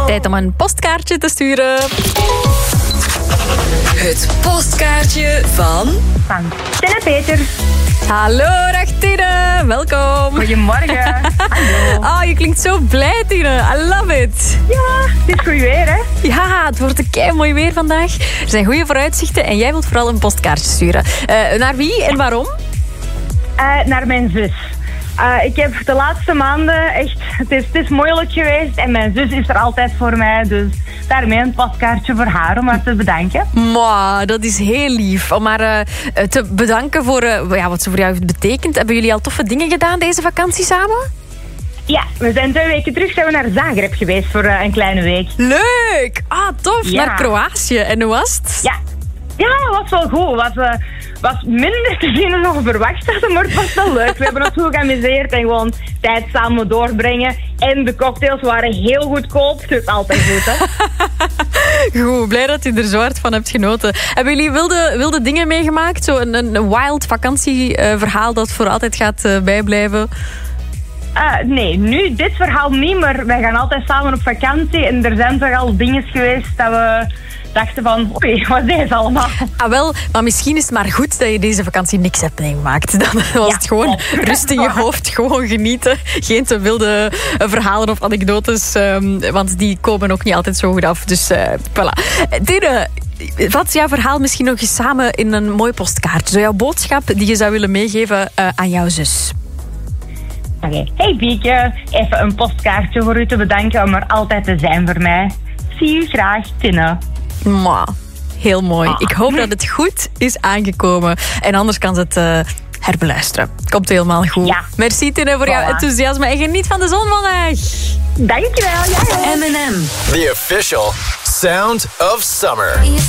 Tijd om een postkaartje te sturen. Het postkaartje van Tine Peter. Hallo, dag Tine. Welkom. Goedemorgen. Hallo. Je klinkt zo blij, Tine. I love it. Ja, het is goed weer, hè? Ja, het wordt een kei-mooi weer vandaag. Er zijn goede vooruitzichten en jij wilt vooral een postkaartje sturen. Naar wie en waarom? Naar mijn zus. Ik heb de laatste maanden echt... Het is moeilijk geweest en mijn zus is er altijd voor mij. Dus daarmee een postkaartje voor haar om haar te bedanken. Mwah, dat is heel lief. Om haar te bedanken voor wat ze voor jou heeft betekend. Hebben jullie al toffe dingen gedaan deze vakantie samen? Ja, we zijn 2 weken terug naar Zagreb geweest voor een kleine week. Leuk! Tof. Ja. Naar Kroatië. En hoe was het? Ja, het was wel goed. Was minder te zien dan we verwacht hadden, maar het was wel leuk. We hebben ons goed geamuseerd en gewoon tijd samen doorbrengen. En de cocktails waren heel goedkoop, dus altijd goed, hè? Goed, blij dat je er zo hard van hebt genoten. Hebben jullie wilde dingen meegemaakt? Zo een wild vakantieverhaal dat voor altijd gaat bijblijven? Nee, nu dit verhaal niet, maar wij gaan altijd samen op vakantie. En er zijn toch al dingen geweest dat we dachten van, oei, wat is deze allemaal? Wel, maar misschien is het maar goed dat je deze vakantie niks hebt meegemaakt. Dan was het gewoon rust in je hoofd, gewoon genieten. Geen te wilde verhalen of anekdotes, want die komen ook niet altijd zo goed af. Dus voilà. Tine, vat jouw verhaal misschien nog eens samen in een mooi postkaartje. Zo jouw boodschap die je zou willen meegeven aan jouw zus. Oké. Hey Pieke, even een postkaartje voor u te bedanken om er altijd te zijn voor mij. Zie u graag, Tine. Mwah, heel mooi. Ik hoop dat het goed is aangekomen. En anders kan ze het herbeluisteren. Komt helemaal goed. Ja. Merci Tine voor jouw enthousiasme en geniet van de zon vandaag. Dankjewel. Ja. M&M. The official sound of summer.